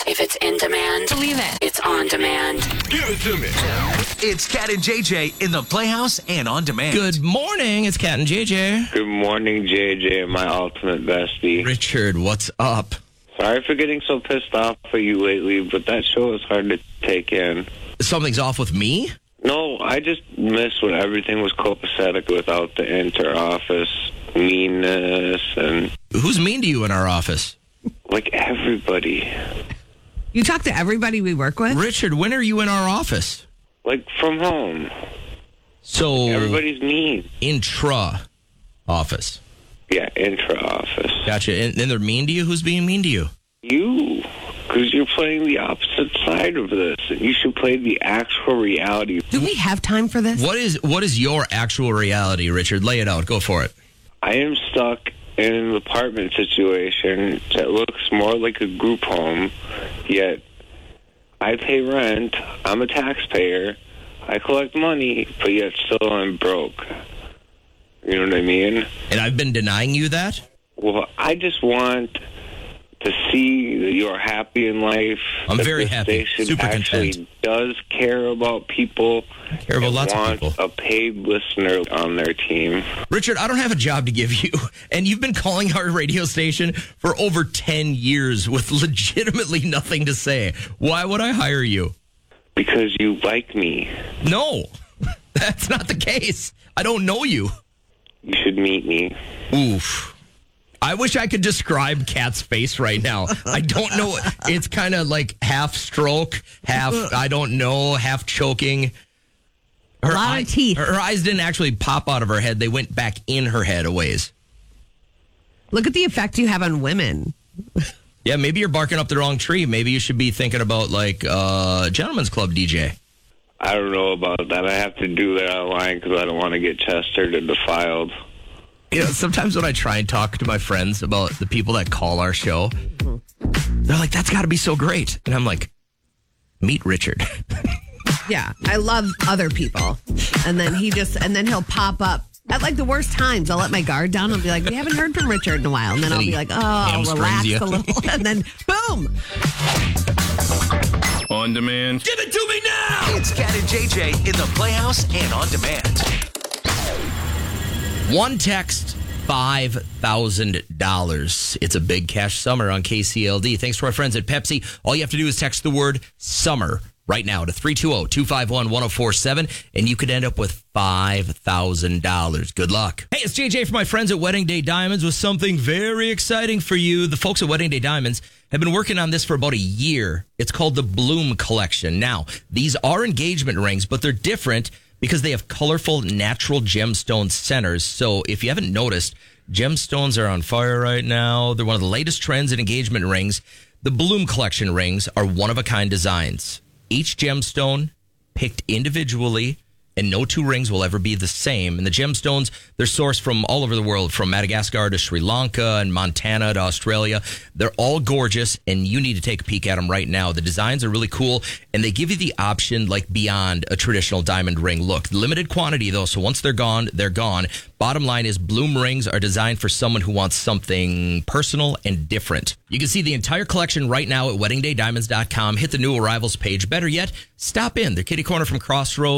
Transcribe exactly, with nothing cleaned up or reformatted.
If it's in demand, believe it. It's on demand. Give it to me. It's Cat and J J in the Playhouse and on demand. Good morning. It's Cat and J J. Good morning, J J, my ultimate bestie. Richard, what's up? Sorry for getting so pissed off at you lately, but that show is hard to take in. Something's off with me? No, I just miss when everything was copacetic without the inter-office meanness and... Who's mean to you in our office? Like everybody. You talk to everybody we work with? Richard, when are you in our office? Like from home. So... Everybody's mean. Intra office. Yeah, intra-office. Gotcha. And then they're mean to you? Who's being mean to you? You. Because you're playing the opposite side of this. And you should play the actual reality. Do we have time for this? What is what is your actual reality, Richard? Lay it out. Go for it. I am stuck in an apartment situation that looks more like a group home, yet I pay rent, I'm a taxpayer, I collect money, but yet still I'm broke. You know what I mean? And I've been denying you that? Well, I just want to see that you're happy in life. I'm that very this happy, station super actually content. does care about people. I care about and lots of wants people. a paid listener on their team. Richard, I don't have a job to give you, and you've been calling our radio station for over ten years with legitimately nothing to say. Why would I hire you? Because you like me. No, that's not the case. I don't know you. You should meet me. Oof. I wish I could describe Kat's face right now. I don't know. It's kind of like half stroke, half, I don't know, half choking. Her A lot eye- of teeth. Her eyes didn't actually pop out of her head. They went back in her head a ways. Look at the effect you have on women. Yeah, maybe you're barking up the wrong tree. Maybe you should be thinking about like uh, Gentleman's Club D J. I don't know about that. I have to do that online because I don't want to get chestered and defiled. You know, sometimes when I try and talk to my friends about the people that call our show, they're like, that's got to be so great. And I'm like, meet Richard. Yeah, I love other people. And then he just, and then he'll pop up at like the worst times. I'll let my guard down. I'll be like, we haven't heard from Richard in a while. And then I'll be like, oh, I'll hamstrings relax you. a little. And then boom. On demand. Give it to me now! It's Cat and J J in the Playhouse and on demand. One text, five thousand dollars. It's a big cash summer on K C L D. Thanks to our friends at Pepsi. All you have to do is text the word summer right now to three two zero, two five one, one zero four seven, and you could end up with five thousand dollars. Good luck. Hey, it's J J from my friends at Wedding Day Diamonds with something very exciting for you. The folks at Wedding Day Diamonds have been working on this for about a year. It's called the Bloom Collection. Now, these are engagement rings, but they're different because they have colorful natural gemstone centers. So if you haven't noticed, gemstones are on fire right now. They're one of the latest trends in engagement rings. The Bloom Collection rings are one-of-a-kind designs. Each gemstone picked individually, and no two rings will ever be the same. And the gemstones, they're sourced from all over the world, from Madagascar to Sri Lanka and Montana to Australia. They're all gorgeous, and you need to take a peek at them right now. The designs are really cool, and they give you the option like beyond a traditional diamond ring look. Limited quantity, though, so once they're gone, they're gone. Bottom line is Bloom rings are designed for someone who wants something personal and different. You can see the entire collection right now at wedding day diamonds dot com. Hit the new arrivals page. Better yet, stop in. They're kitty corner from Crossroads.